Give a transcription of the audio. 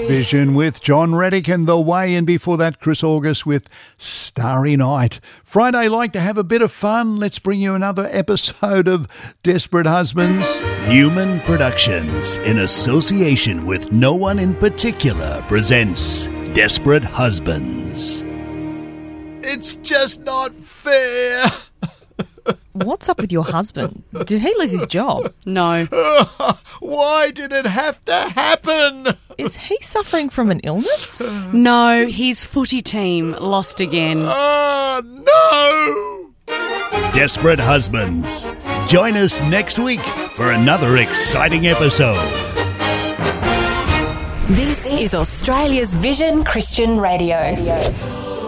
Vision with John Reddick and The Way, and before that Chris August with Starry Night. Friday, like to have a bit of fun. Let's bring you another episode of Desperate Husbands. Newman Productions, in association with No One in Particular, presents Desperate Husbands. It's just not fair. What's up with your husband? Did he lose his job? No. Why did it have to happen? Is he suffering from an illness? No, his footy team lost again. Oh, no! Desperate Husbands. Join us next week for another exciting episode. This is Australia's Vision Christian Radio.